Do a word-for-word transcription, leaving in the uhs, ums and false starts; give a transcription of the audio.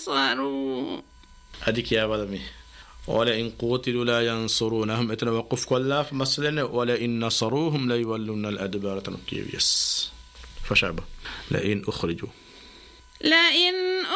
نصروا هذيك يا ولمي ولئن قتلوا لا ينصرونهم اتنوقف كلا مثلا ولئن نصروهم لا يولون الأدبار تنكيب يس فشعبه لئن أخرجوا لئن